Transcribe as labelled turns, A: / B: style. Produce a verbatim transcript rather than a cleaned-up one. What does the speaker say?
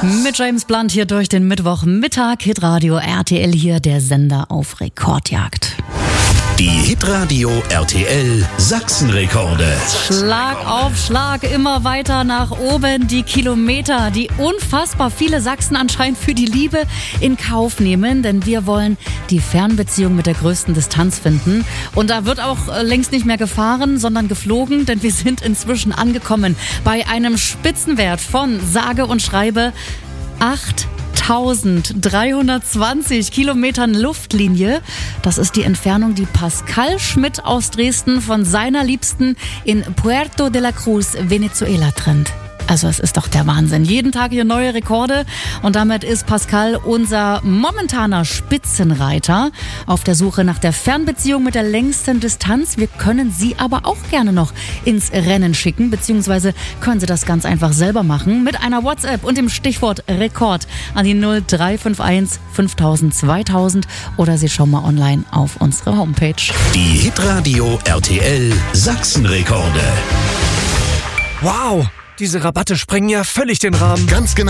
A: Mit James Blunt hier durch den Mittwochmittag. Hitradio R T L hier, der Sender auf Rekordjagd.
B: Die Hitradio R T L Sachsenrekorde.
A: Schlag auf Schlag, immer weiter nach oben die Kilometer, die unfassbar viele Sachsen anscheinend für die Liebe in Kauf nehmen, denn wir wollen die Fernbeziehung mit der größten Distanz finden. Und da wird auch längst nicht mehr gefahren, sondern geflogen, denn wir sind inzwischen angekommen bei einem Spitzenwert von sage und schreibe achttausenddreihundertzwanzig Kilometern Luftlinie. Das ist die Entfernung, die Pascal Schmidt aus Dresden von seiner Liebsten in Puerto de la Cruz, Venezuela, trennt. Also es ist doch der Wahnsinn. Jeden Tag hier neue Rekorde und damit ist Pascal unser momentaner Spitzenreiter auf der Suche nach der Fernbeziehung mit der längsten Distanz. Wir können Sie aber auch gerne noch ins Rennen schicken, beziehungsweise können Sie das ganz einfach selber machen mit einer WhatsApp und dem Stichwort Rekord an die null drei fünf eins fünftausend zweitausend oder Sie schauen mal online auf unsere Homepage.
B: Die Hitradio R T L Sachsenrekorde.
C: Wow! Diese Rabatte sprengen ja völlig den Rahmen.
B: Ganz genau.